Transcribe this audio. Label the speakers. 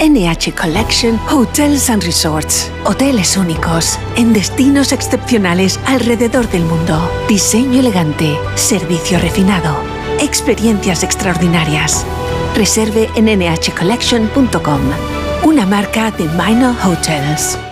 Speaker 1: NH Collection Hotels and Resorts. Hoteles únicos, en destinos excepcionales alrededor del mundo. Diseño elegante, servicio refinado, experiencias extraordinarias. Reserve en nhcollection.com, una marca de Minor Hotels.